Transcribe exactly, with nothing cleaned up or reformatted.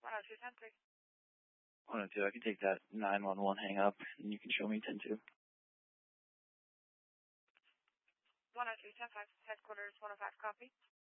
one oh two, ten three. one oh two, I can take that nine one one hang up, and you can show me ten two. one oh two, ten five, headquarters, one oh five, copy.